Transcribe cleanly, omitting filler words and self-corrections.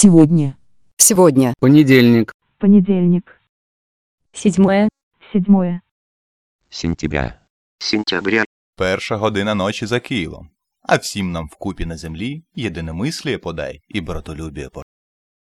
Сегодня. Сегодня. Понедельник. Понедельник. 7 сентября. 1:00 ночі за Києвом. А всім нам вкупі на землі єдиномисліє подай і братолюбіє